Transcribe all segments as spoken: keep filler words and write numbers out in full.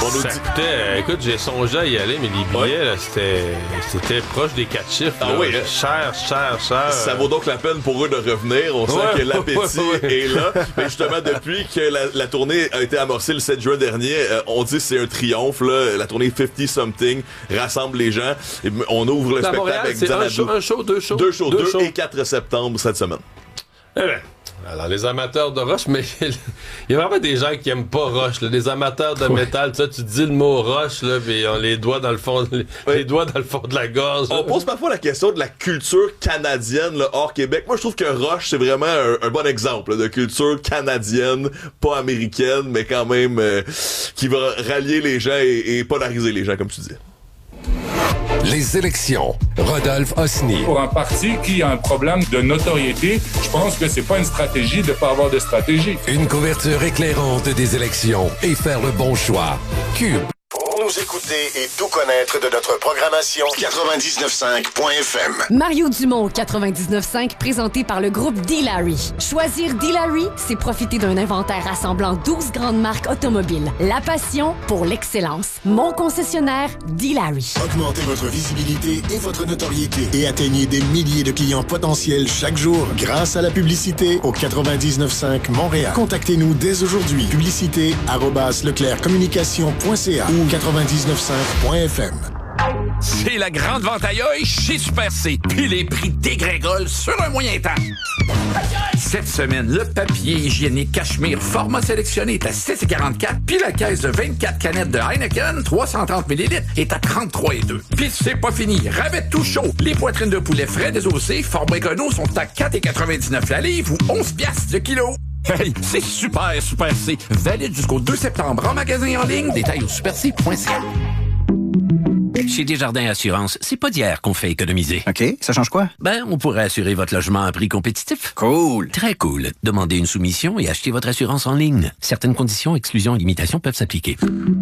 on nous ça dit... coûtait, écoute, j'ai songé à y aller, mais les billets, ouais. là, c'était, c'était proche des quatre chiffres. Ah là. oui, cher, cher, cher. Ça vaut donc la peine pour eux de revenir. On sent ouais, que l'appétit ouais, ouais. est là. Mais justement, depuis que la, la tournée a été amorcée le sept juin dernier, euh, on dit que c'est un triomphe. Là. La tournée cinquante something rassemble les gens. Et on ouvre le à spectacle Montréal, avec c'est Xanadu. un show, un show, deux shows. Deux shows, deux, deux shows. et quatre septembre cette semaine. Eh ben, alors, les amateurs de roche, mais il y a vraiment des gens qui aiment pas roche. Là. Les amateurs de ouais. métal, tu, sais, tu dis le mot roche, là, puis on les doigts dans le fond, les, ouais. les doigts dans le fond de la gorge. On là. pose parfois la question de la culture canadienne là, hors Québec. Moi, je trouve que roche, c'est vraiment un, un bon exemple là, de culture canadienne, pas américaine, mais quand même euh, qui va rallier les gens et, et polariser les gens, comme tu dis. Les élections. Rodolphe Osny. Pour un parti qui a un problème de notoriété, je pense que c'est pas une stratégie de pas avoir de stratégie. Une couverture éclairante des élections et faire le bon choix. Cube. Pour nous écouter et tout connaître de notre programmation, quatre-vingt-dix-neuf cinq point F M. Mario Dumont, quatre-vingt-dix-neuf cinq, présenté par le groupe D-Larry. Choisir D-Larry, c'est profiter d'un inventaire rassemblant douze grandes marques automobiles. La passion pour l'excellence. Mon concessionnaire, D-Larry. Augmentez votre visibilité et votre notoriété et atteignez des milliers de clients potentiels chaque jour grâce à la publicité au quatre-vingt-dix-neuf cinq Montréal. Contactez-nous dès aujourd'hui. Publicité arobase leclerc communication point c a ou quatre-vingt-dix-neuf cinq point F M. C'est la grande vente aïe chez Super C. Puis les prix dégringolent sur un moyen temps. Cette semaine, le papier hygiénique Cachemire format sélectionné est à six quarante-quatre, puis la caisse de vingt-quatre canettes de Heineken, trois cent trente millilitres, est à trente-trois deux. Puis c'est pas fini, rabais tout chaud. Les poitrines de poulet frais désossées, format écono, sont à quatre quatre-vingt-dix-neuf la livre ou onze piastres le kilo. Hey, c'est super, Super C. Valide jusqu'au deux septembre en magasin en ligne. Détails au super c point c a. Chez Desjardins Assurance, c'est pas d'hier qu'on fait économiser. OK, ça change quoi? Ben, on pourrait assurer votre logement à un prix compétitif. Cool. Très cool. Demandez une soumission et achetez votre assurance en ligne. Certaines conditions, exclusions et limitations peuvent s'appliquer.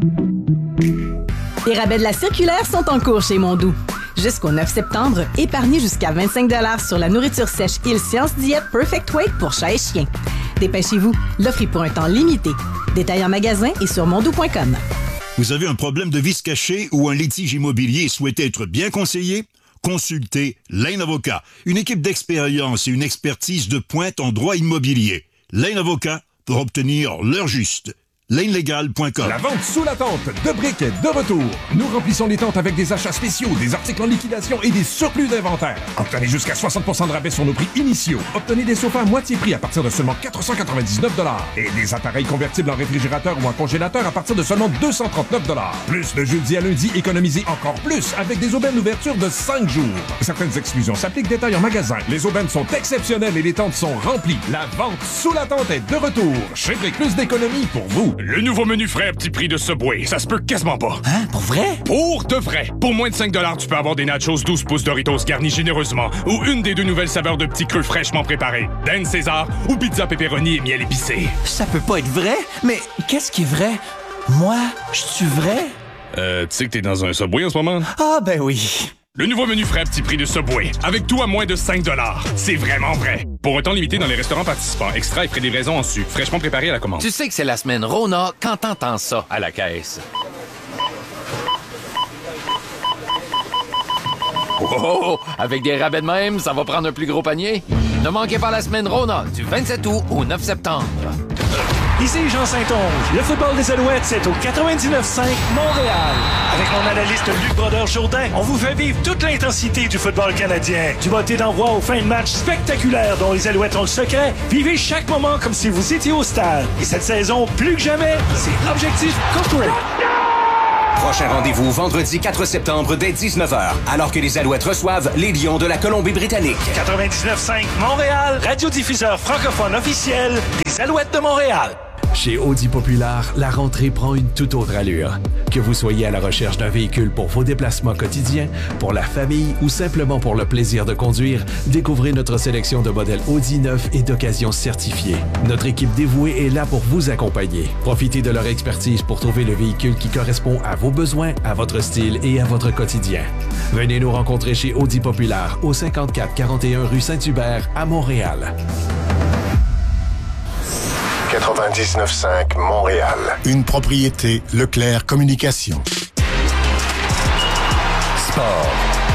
Les rabais de la circulaire sont en cours chez Mondou. Jusqu'au neuf septembre, épargnez jusqu'à vingt-cinq dollars sur la nourriture sèche Il Science Diète Perfect Weight pour chat et chien. Dépêchez-vous, l'offre est pour un temps limité. Détails en magasin et sur mondou point com. Vous avez un problème de vice caché ou un litige immobilier et souhaitez être bien conseillé? Consultez Lane Avocat, une équipe d'expérience et une expertise de pointe en droit immobilier. Lane Avocat pour obtenir l'heure juste. lane legal point com. La vente sous la tente de briques est de retour. Nous remplissons les tentes avec des achats spéciaux, des articles en liquidation et des surplus d'inventaire. Obtenez jusqu'à soixante pour cent de rabais sur nos prix initiaux. Obtenez des sofas à moitié prix à partir de seulement quatre cent quatre-vingt-dix-neuf dollars et des appareils convertibles en réfrigérateur ou en congélateur à partir de seulement deux cent trente-neuf dollars. Plus de jeudi à lundi, économisez encore plus avec des aubaines d'ouverture de cinq jours. Certaines exclusions s'appliquent, détails en magasin. Les aubaines sont exceptionnelles et les tentes sont remplies. La vente sous la tente est de retour. Chez Brick, plus d'économies pour vous. Le nouveau menu frais à petit prix de Subway, ça se peut quasiment pas. Hein? Pour vrai? Pour de vrai. Pour moins de cinq dollars, tu peux avoir des nachos douze pouces Doritos garnis généreusement ou une des deux nouvelles saveurs de petits creux fraîchement préparés. Dan César ou pizza pepperoni et miel épicé. Ça peut pas être vrai? Mais qu'est-ce qui est vrai? Moi, je suis vrai? Euh, tu sais que t'es dans un Subway en ce moment? Ah, ben oui. Le nouveau menu frais à petit prix de Subway, avec tout à moins de cinq dollars. C'est vraiment vrai. Pour un temps limité dans les restaurants participants, extra et frais de livraison en su, fraîchement préparé à la commande. Tu sais que c'est la semaine Rona quand t'entends ça à la caisse. Oh, avec des rabais de même, ça va prendre un plus gros panier. Ne manquez pas la semaine Rona du vingt-sept août au neuf septembre. Ici Jean Saint-Onge. Le football des Alouettes, c'est au quatre-vingt-dix-neuf cinq Montréal. Avec mon analyste Luc Brodeur-Jourdain, on vous fait vivre toute l'intensité du football canadien. Du beauté d'envoi aux fins de match spectaculaires dont les Alouettes ont le secret. Vivez chaque moment comme si vous étiez au stade. Et cette saison, plus que jamais, c'est l'objectif Cochrane. Prochain rendez-vous vendredi quatre septembre dès dix-neuf heures, alors que les Alouettes reçoivent les Lions de la Colombie-Britannique. quatre-vingt-dix-neuf cinq Montréal, radiodiffuseur francophone officiel des Alouettes de Montréal. Chez Audi Populaire, la rentrée prend une toute autre allure. Que vous soyez à la recherche d'un véhicule pour vos déplacements quotidiens, pour la famille ou simplement pour le plaisir de conduire, découvrez notre sélection de modèles Audi neufs et d'occasion certifiés. Notre équipe dévouée est là pour vous accompagner. Profitez de leur expertise pour trouver le véhicule qui correspond à vos besoins, à votre style et à votre quotidien. Venez nous rencontrer chez Audi Populaire au cinquante-quatre quarante et un rue Saint-Hubert à Montréal. quatre-vingt-dix-neuf cinq Montréal. Une propriété Leclerc Communications. Sport.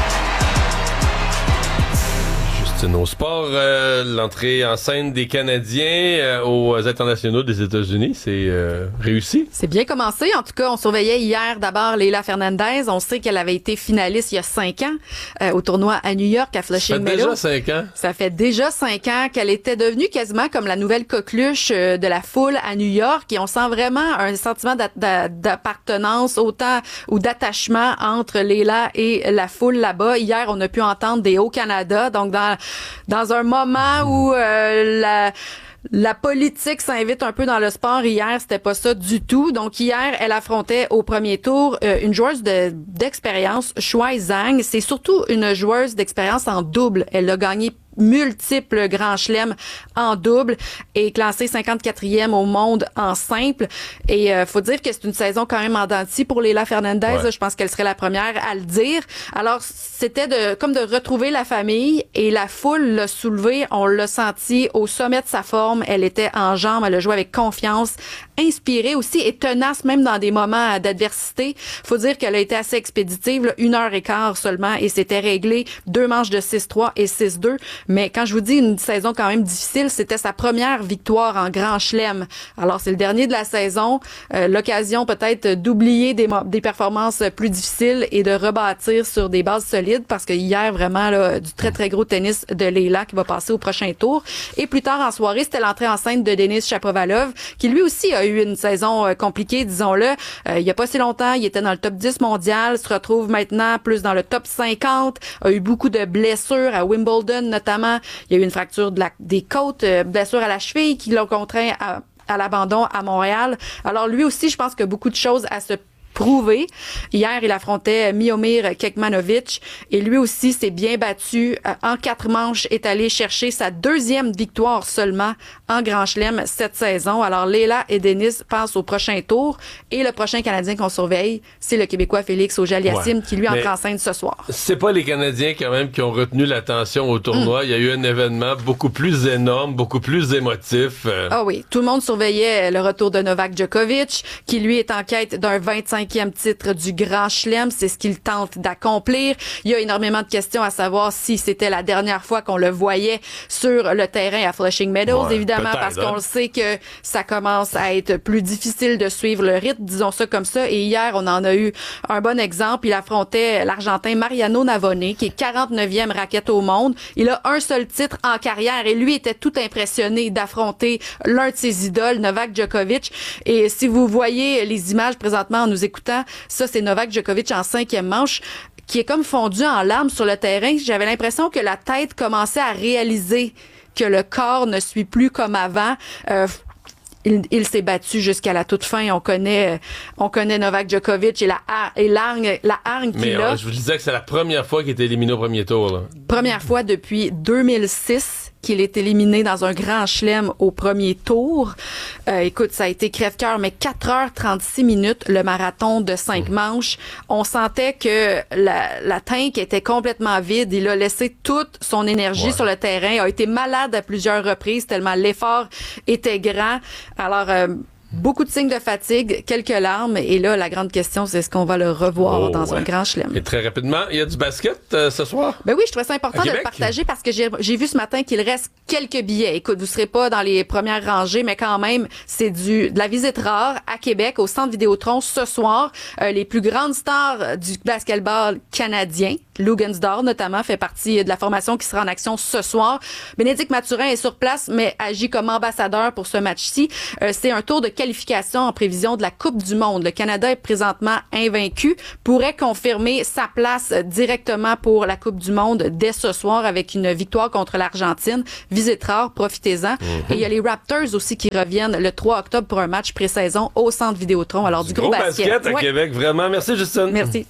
Nos sports, euh, l'entrée en scène des Canadiens euh, aux internationaux des États-Unis, c'est euh, réussi. C'est bien commencé. En tout cas, on surveillait hier d'abord Leila Fernandez. On sait qu'elle avait été finaliste il y a cinq ans euh, au tournoi à New York, à Flushing Meadows. Ça fait déjà cinq ans. Ça fait déjà cinq ans qu'elle était devenue quasiment comme la nouvelle coqueluche euh, de la foule à New York. Et on sent vraiment un sentiment d'a- d'a- d'appartenance autant ou d'attachement entre Leila et la foule là-bas. Hier, on a pu entendre des Hauts-Canada, donc dans dans un moment où euh, la La politique s'invite un peu dans le sport. Hier, c'était pas ça du tout. Donc, hier, elle affrontait au premier tour euh, une joueuse de, d'expérience, Shuai Zhang. C'est surtout une joueuse d'expérience en double. Elle a gagné multiples grands chelems en double et classée cinquante-quatrième au monde en simple. Et euh, faut dire que c'est une saison quand même en dents de scie pour Leila Fernandez. Ouais. Je pense qu'elle serait la première à le dire. Alors, c'était de comme de retrouver la famille et la foule l'a soulevée. On l'a senti au sommet de sa forme. Elle était en jambes. Elle a joué avec confiance, inspirée aussi et tenace même dans des moments d'adversité. Faut dire qu'elle a été assez expéditive, là, une heure et quart seulement et c'était réglé. Deux manches de six trois et six deux. Mais quand je vous dis une saison quand même difficile, c'était sa première victoire en Grand Chelem. Alors, c'est le dernier de la saison. Euh, l'occasion peut-être d'oublier des, des performances plus difficiles et de rebâtir sur des bases solides parce que hier, vraiment, là, du très, très gros tennis de Leila qui va passer au prochain tour. Et plus tard en soirée, c'était l'entrée en scène de Denis Shapovalov qui lui aussi a eu une saison euh, compliquée, disons-le. Euh, il y a pas si longtemps, il était dans le top dix mondial, se retrouve maintenant plus dans le top cinquante, a eu beaucoup de blessures à Wimbledon notamment. Il y a eu une fracture de la, des côtes, euh, blessure à la cheville qui l'ont contraint à, à l'abandon à Montréal. Alors lui aussi, je pense qu'il y a beaucoup de choses à se prouvé. Hier, il affrontait Miomir Kekmanovic et lui aussi s'est bien battu. Euh, en quatre manches, est allé chercher sa deuxième victoire seulement en Grand Chelem cette saison. Alors, Leila et Denis passent au prochain tour et le prochain Canadien qu'on surveille, c'est le Québécois Félix Auger-Aliassime ouais. qui lui entre en scène ce soir. C'est pas les Canadiens quand même qui ont retenu l'attention au tournoi. Mm. Il y a eu un événement beaucoup plus énorme, beaucoup plus émotif. Euh... Ah oui, tout le monde surveillait le retour de Novak Djokovic qui lui est en quête d'un vingt-cinquième titre du Grand Chelem. C'est ce qu'il tente d'accomplir. Il y a énormément de questions à savoir si c'était la dernière fois qu'on le voyait sur le terrain à Flushing Meadows, ouais, évidemment, parce qu'on hein? le sait que ça commence à être plus difficile de suivre le rythme, disons ça comme ça. Et hier, on en a eu un bon exemple. Il affrontait l'Argentin Mariano Navone, qui est quarante-neuvième raquette au monde. Il a un seul titre en carrière et lui était tout impressionné d'affronter l'un de ses idoles, Novak Djokovic. Et si vous voyez les images présentement en nous écoutant, ça, c'est Novak Djokovic en cinquième manche qui est comme fondu en larmes sur le terrain. J'avais l'impression que la tête commençait à réaliser que le corps ne suit plus comme avant. Euh, Il, il s'est battu jusqu'à la toute fin. On connaît, on connaît Novak Djokovic et la, et l'argne, la hargne qu'il a. Mais je vous disais que c'est la première fois qu'il était éliminé au premier tour. Là. Première fois depuis deux mille six qu'il est éliminé dans un grand chelem au premier tour. Euh, écoute, ça a été crève-cœur, mais quatre heures trente-six minutes, le marathon de cinq mmh. manches. On sentait que la, la tank était complètement vide. Il a laissé toute son énergie ouais. sur le terrain, a été malade à plusieurs reprises tellement l'effort était grand. Alors, euh, beaucoup de signes de fatigue, quelques larmes. Et là, la grande question, c'est est-ce qu'on va le revoir oh, dans ouais. un grand chelem? Et très rapidement, il y a du basket euh, ce soir? Ben oui, je trouvais ça important de le partager parce que j'ai, j'ai vu ce matin qu'il reste quelques billets. Écoute, vous serez pas dans les premières rangées, mais quand même, c'est du de la visite rare à Québec, au Centre Vidéotron ce soir. Euh, les plus grandes stars du basketball canadien, Lugansdor notamment, fait partie de la formation qui sera en action ce soir. Bénédicte Mathurin est sur place, mais agit comme ambassadeur pour ce match-ci. Euh, c'est un tour de qualification en prévision de la Coupe du Monde. Le Canada est présentement invaincu, pourrait confirmer sa place directement pour la Coupe du Monde dès ce soir avec une victoire contre l'Argentine. Visite rare, profitez-en. Mm-hmm. Et il y a les Raptors aussi qui reviennent le trois octobre pour un match pré-saison au Centre Vidéotron. Alors, du, du gros, gros basket. basket à ouais. Québec, vraiment. Merci, Justine. Merci.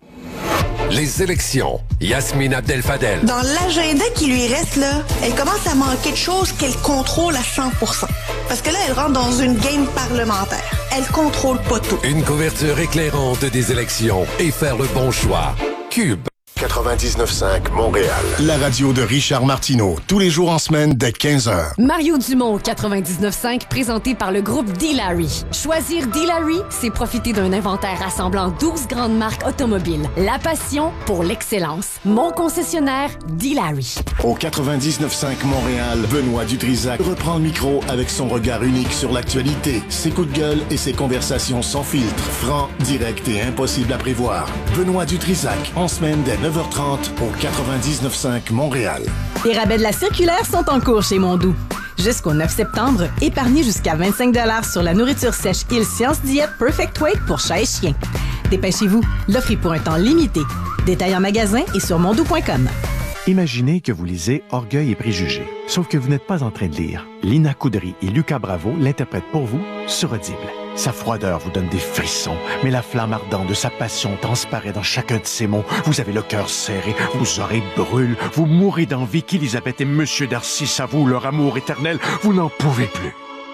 Les élections. Yasmine Abdel-Fadel. Dans l'agenda qui lui reste, là, elle commence à manquer de choses qu'elle contrôle à cent pour cent. Parce que là, elle rentre dans une game parlementaire. Elle contrôle pas tout. Une couverture éclairante des élections et faire le bon choix. Cube. quatre-vingt-dix-neuf cinq Montréal. La radio de Richard Martineau, tous les jours en semaine dès quinze heures. Mario Dumont, quatre-vingt-dix-neuf cinq, présenté par le groupe D-Larry. Choisir D-Larry, c'est profiter d'un inventaire rassemblant douze grandes marques automobiles. La passion pour l'excellence. Mon concessionnaire, D-Larry. Au quatre-vingt-dix-neuf cinq Montréal, Benoît Dutrisac reprend le micro avec son regard unique sur l'actualité, ses coups de gueule et ses conversations sans filtre. Franc, direct et impossible à prévoir. Benoît Dutrisac, en semaine dès neuf heures trente au quatre-vingt-dix-neuf cinq Montréal. Les rabais de la circulaire sont en cours chez Mondou. Jusqu'au neuf septembre, épargnez jusqu'à vingt-cinq dollars sur la nourriture sèche Il Science Diet Perfect Weight pour chat et chien. Dépêchez-vous, l'offre est pour un temps limité. Détails en magasin et sur mondou point com. Imaginez que vous lisez Orgueil et préjugés, sauf que vous n'êtes pas en train de lire. Lina Coudry et Lucas Bravo l'interprètent pour vous sur Audible. Sa froideur vous donne des frissons, mais la flamme ardente de sa passion transparaît dans chacun de ses mots. Vous avez le cœur serré, vos oreilles brûlent, vous mourrez d'envie qu'Élisabeth et Monsieur Darcy s'avouent leur amour éternel. Vous n'en pouvez plus.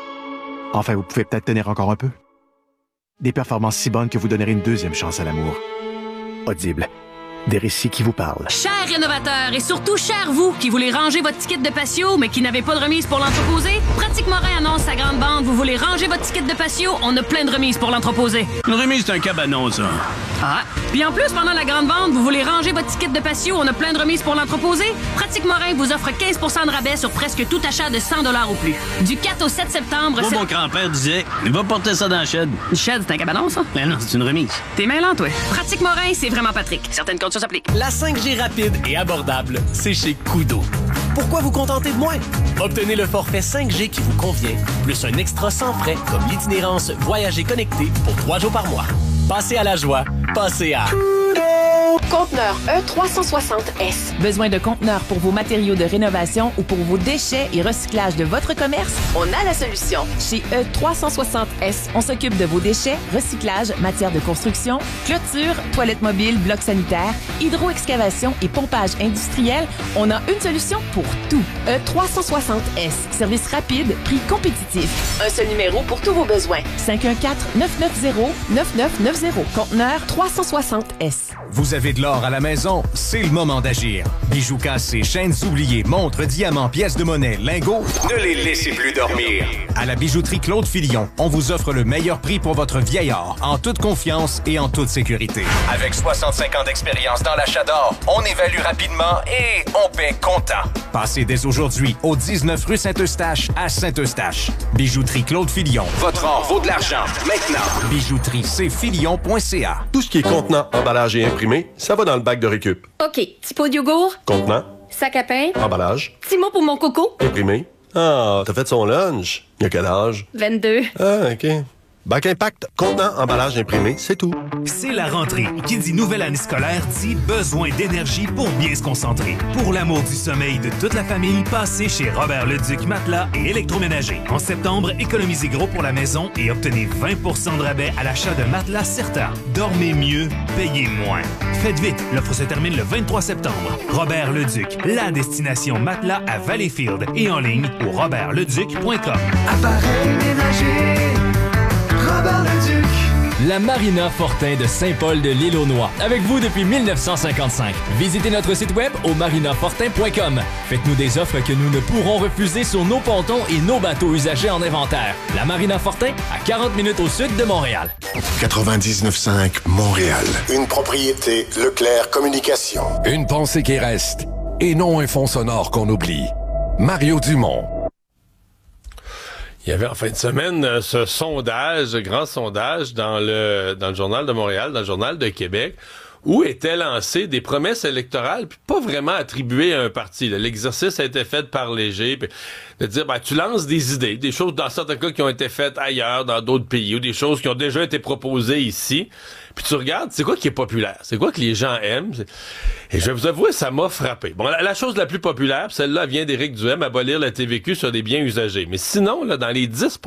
Enfin, vous pouvez peut-être tenir encore un peu. Des performances si bonnes que vous donnerez une deuxième chance à l'amour. Audible. Des récits qui vous parlent. Chers rénovateurs et surtout chers vous qui voulez ranger votre ticket de patio mais qui n'avez pas de remise pour l'entreposer, Pratique Morin annonce sa grande bande. Vous voulez ranger votre ticket de patio, on a plein de remises pour l'entreposer. Une remise, c'est un cabanon, ça. Ah! Puis en plus, pendant la grande vente, vous voulez ranger votre ticket de patio, on a plein de remises pour l'entreposer. Pratique Morin vous offre quinze pour cent de rabais sur presque tout achat de cent dollars ou plus. Du quatre au sept septembre... Moi, mon grand-père disait, il va porter ça dans la shed. Une shed, c'est un cabanon, ça? Ben non, c'est une remise. T'es mêlant, toi. Pratique Morin, c'est vraiment Patrick. Certaines conditions s'appliquent. La cinq G rapide et abordable, c'est chez Kudo. Pourquoi vous contenter de moins? Obtenez le forfait cinq G qui vous convient, plus un extra sans frais comme l'itinérance Voyager connecté pour trois jours par mois. Passez à la joie, passez à... Conteneur E trois cent soixante S. Besoin de conteneurs pour vos matériaux de rénovation ou pour vos déchets et recyclage de votre commerce? On a la solution. Chez E trois cent soixante S, on s'occupe de vos déchets, recyclage, matière de construction, clôture, toilettes mobiles, blocs sanitaires, hydroexcavation et pompage industriel. On a une solution pour tout. E trois cent soixante S. Service rapide, prix compétitif. Un seul numéro pour tous vos besoins. cinq un quatre, neuf neuf zéro, neuf neuf neuf zéro. Conteneur trois cent soixante S. Vous avez de l'or à la maison? C'est le moment d'agir. Bijoux cassés, chaînes oubliées, montres, diamants, pièces de monnaie, lingots, ne les laissez plus dormir. À la bijouterie Claude Filion, on vous offre le meilleur prix pour votre vieil or, en toute confiance et en toute sécurité. Avec soixante-cinq ans d'expérience dans l'achat d'or, on évalue rapidement et on paie comptant. Passez dès aujourd'hui au dix-neuf rue Saint-Eustache à Saint-Eustache. Bijouterie Claude Filion. Votre or vaut de l'argent. Maintenant. Bijouterie c filion point c a. Tout ce qui est contenant, emballage et imprimé, ça va dans le bac de récup. OK. Petit pot de yogourt. Contenant, Sac à pain. emballage, Petit mot pour mon coco. imprimé. Ah, t'as fait son lunch. Il y a quel âge? vingt-deux. Ah, OK. Bac Impact, contenant, emballage imprimé, c'est tout. C'est la rentrée. Qui dit nouvelle année scolaire dit besoin d'énergie pour bien se concentrer. Pour l'amour du sommeil de toute la famille, passez chez Robert Leduc Matelas et Électroménager. En septembre, économisez gros pour la maison et obtenez vingt pour cent de rabais à l'achat de matelas Certa. Dormez mieux, payez moins. Faites vite, l'offre se termine le vingt-trois septembre. Robert Leduc, la destination matelas à Valleyfield et en ligne au robert leduc point com. Appareil ménager, Robert Leduc. La Marina Fortin de Saint-Paul de l'Île-aux-Noix. Avec vous depuis mille neuf cent cinquante-cinq. Visitez notre site web au marina fortin point com. Faites-nous des offres que nous ne pourrons refuser sur nos pontons et nos bateaux usagés en inventaire. La Marina Fortin, à quarante minutes au sud de Montréal. quatre-vingt-dix-neuf cinq Montréal. Une propriété Leclerc Communication. Une pensée qui reste, et non un fond sonore qu'on oublie. Mario Dumont. Il y avait en fin de semaine euh, ce sondage, grand sondage dans le dans le Journal de Montréal, dans le Journal de Québec, où étaient lancées des promesses électorales, puis pas vraiment attribuées à un parti. Là. L'exercice a été fait par léger, puis de dire, ben, tu lances des idées, des choses dans certains cas qui ont été faites ailleurs, dans d'autres pays, ou des choses qui ont déjà été proposées ici. Puis tu regardes, c'est quoi qui est populaire? C'est quoi que les gens aiment? Et je vais vous avouer, ça m'a frappé. Bon, la, la chose la plus populaire, celle-là vient d'Éric Duhem, abolir la T V Q sur des biens usagés. Mais sinon, là, dans les dix